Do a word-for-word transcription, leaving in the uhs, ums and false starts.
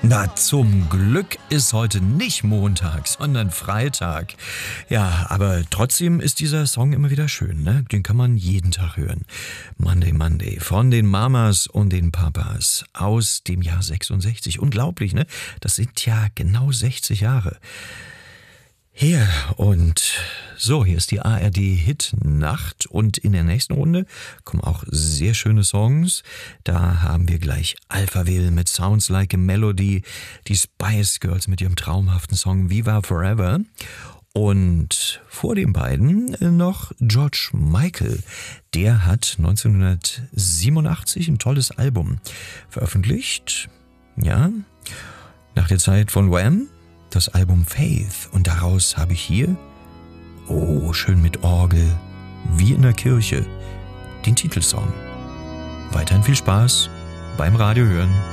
Na, zum Glück ist heute nicht Montag, sondern Freitag. Ja, aber trotzdem ist dieser Song immer wieder schön, ne? Den kann man jeden Tag hören. Monday, Monday von den Mamas und den Papas aus dem Jahr sechsundsechzig. Unglaublich, ne? Das sind ja genau sechzig Jahre. Hier und so, hier ist die A R D-Hit-Nacht und in der nächsten Runde kommen auch sehr schöne Songs. Da haben wir gleich Alphaville mit Sounds Like a Melody, die Spice Girls mit ihrem traumhaften Song Viva Forever und vor den beiden noch George Michael. Der hat neunzehnhundertsiebenundachtzig ein tolles Album veröffentlicht, ja, nach der Zeit von Wham, das Album Faith, und daraus habe ich hier, oh, schön mit Orgel, wie in der Kirche, den Titelsong. Weiterhin viel Spaß beim Radiohören.